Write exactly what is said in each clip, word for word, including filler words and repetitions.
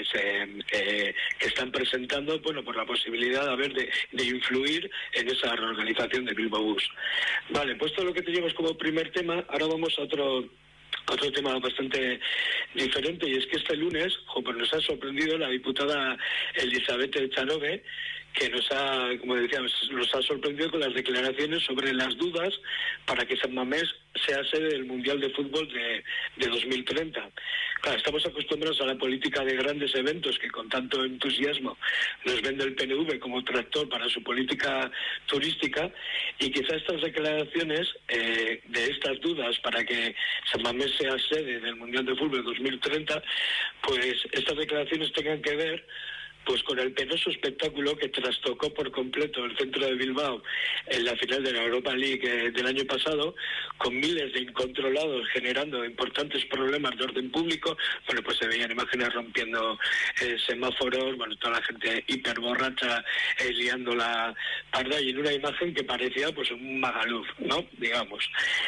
se, eh, que están presentando, bueno, por la posibilidad de haber de, de influir en esa reorganización de Bilbao Bus. Vale, pues todo lo que teníamos como primer tema, ahora vamos a otro otro tema bastante diferente, y es que este lunes, jo, pues nos ha sorprendido la diputada Elizabeth Echanove, que nos ha, como decíamos, nos ha sorprendido con las declaraciones sobre las dudas para que San Mamés sea sede del Mundial de Fútbol de, de dos mil treinta. Claro, estamos acostumbrados a la política de grandes eventos que con tanto entusiasmo nos vende el P N V como tractor para su política turística, y quizá estas declaraciones eh, de estas dudas para que San Mamés sea sede del Mundial de Fútbol de dos mil treinta, pues estas declaraciones tengan que ver pues con el penoso espectáculo que trastocó por completo el centro de Bilbao en la final de la Europa League eh, del año pasado, con miles de incontrolados generando importantes problemas de orden público. Bueno, pues se veían imágenes rompiendo eh, semáforos, bueno, toda la gente hiperborracha eh, liando la parda, y en una imagen que parecía pues un Magaluf, ¿no? Digamos.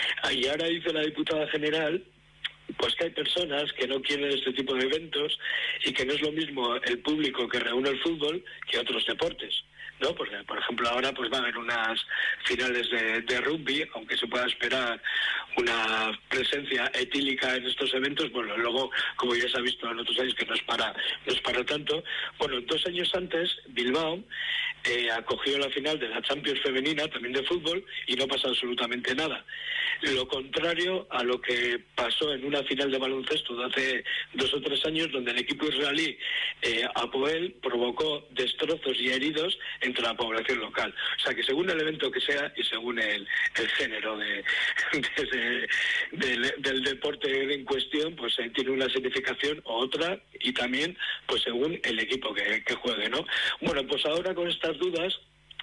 Y ahora dice la diputada general pues que hay personas que no quieren este tipo de eventos, y que no es lo mismo el público que reúne el fútbol que otros deportes, ¿no? Porque, por ejemplo, ahora pues va a haber unas finales de, de rugby, aunque se pueda esperar una presencia etílica en estos eventos. Bueno, luego, como ya se ha visto en otros años, que no es para, no es para tanto. Bueno, dos años antes, Bilbao eh, acogió la final de la Champions femenina, también de fútbol, y no pasa absolutamente nada. Lo contrario a lo que pasó en una final de baloncesto de hace dos o tres años, donde el equipo israelí eh, Apoel provocó destrozos y heridos entre la población local. O sea que según el evento que sea y según el, el género de, de, de, de, del deporte en cuestión, pues eh, tiene una significación u otra, y también pues según el equipo que, que juegue, ¿no? Bueno, pues ahora con estas dudas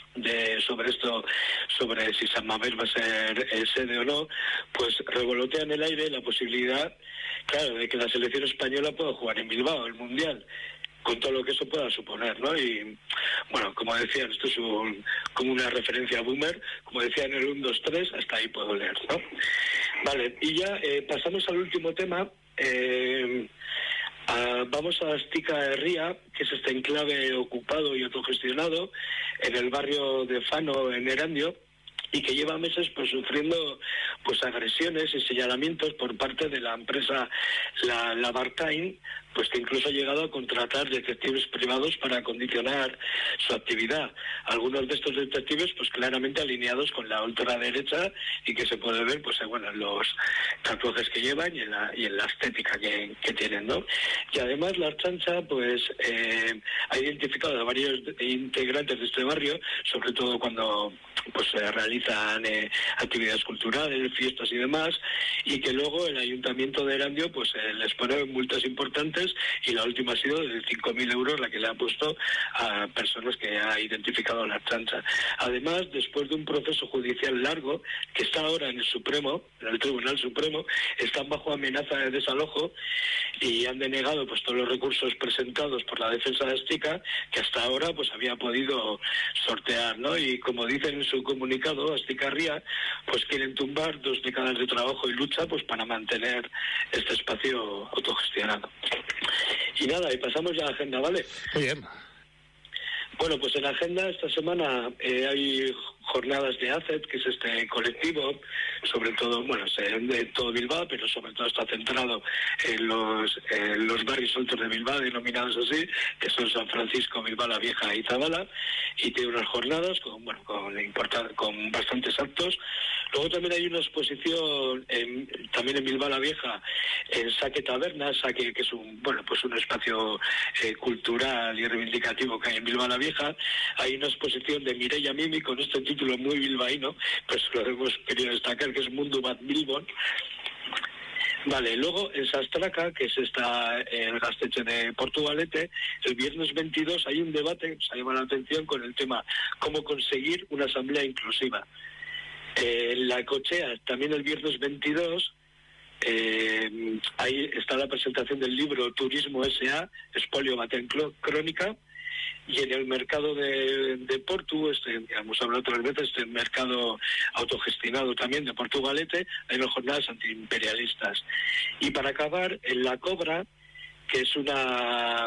de sobre esto, sobre si San Mamés va a ser eh, sede o no, pues revolotea en el aire la posibilidad, claro, de que la selección española pueda jugar en Bilbao el Mundial, con todo lo que eso pueda suponer, ¿no? Y, bueno, como decían, esto es un, como una referencia a Boomer, como decían en el uno, dos, tres, hasta ahí puedo leer, ¿no? Vale, y ya eh, pasamos al último tema. eh, Uh, vamos a Astika Herria, que es este enclave ocupado y autogestionado en el barrio de Fano, en Erandio, y que lleva meses pues sufriendo pues agresiones y señalamientos por parte de la empresa la, la Bartain, pues que incluso ha llegado a contratar detectives privados para condicionar su actividad. Algunos de estos detectives pues claramente alineados con la ultraderecha, y que se puede ver pues bueno, en los tatuajes que llevan y en la, y en la estética que, que tienen, ¿no? Y además la Ertzaintza pues eh, ha identificado a varios integrantes de este barrio, sobre todo cuando pues se realizan eh, actividades culturales, fiestas y demás, y que luego el Ayuntamiento de Erandio pues eh, les pone multas importantes, y la última ha sido de cinco mil euros la que le ha puesto a personas que ha identificado la Ertzaintza. Además, después de un proceso judicial largo que está ahora en el Supremo, en el Tribunal Supremo, están bajo amenaza de desalojo y han denegado pues todos los recursos presentados por la defensa de Astika, que hasta ahora pues había podido sortear, ¿no? Y como dicen en su comunicado, Astika Herria pues quieren tumbar dos décadas de trabajo y lucha pues para mantener este espacio autogestionado. Y nada, y pasamos ya a la agenda, ¿vale? Muy bien. Bueno, pues en la agenda esta semana eh, hay jornadas de A C E T, que es este colectivo, sobre todo, bueno, de todo Bilbao, pero sobre todo está centrado en los, en los barrios altos de Bilbao, denominados así, que son San Francisco, Bilbao la Vieja y Zabala, y tiene unas jornadas con, bueno, con, important, con bastantes actos. Luego también hay una exposición en, también en Bilbao la Vieja, en Saque Taberna, Saque, que es un, bueno, pues un espacio eh, cultural y reivindicativo que hay en Bilbao la Vieja. Hay una exposición de Mireia Mimi con este título muy bilbaíno, pues lo hemos querido destacar, que es Mundo Bat Bilbon. Vale, luego en Sastraca, que es esta el Gasteche de Portugalete, el viernes veintidós hay un debate que se ha llamado la atención con el tema cómo conseguir una asamblea inclusiva. Eh, en la Cochea, también el viernes veintidós, eh, ahí está la presentación del libro Turismo S A, Espolio Baten Crónica. Y en el mercado de, de Portu, este, ya hemos hablado otras veces, este mercado autogestionado también de Portugalete, hay unas jornadas antiimperialistas. Y para acabar, en La Cobra, que es una